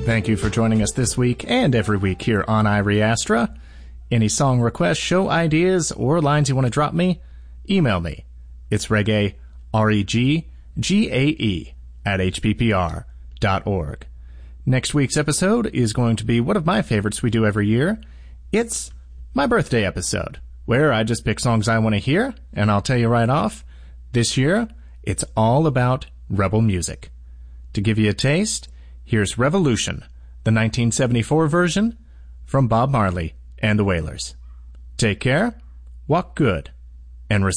Thank you for joining us this week and every week here on Irie Astra. Any song requests, show ideas, or lines you want to drop me, email me. It's reggae, REGGAE, @hppr.org. Next week's episode is going to be one of my favorites we do every year. It's my birthday episode, where I just pick songs I want to hear, and I'll tell you right off, this year, it's all about rebel music. To give you a taste, here's Revolution, the 1974 version from Bob Marley and the Wailers. Take care, walk good, and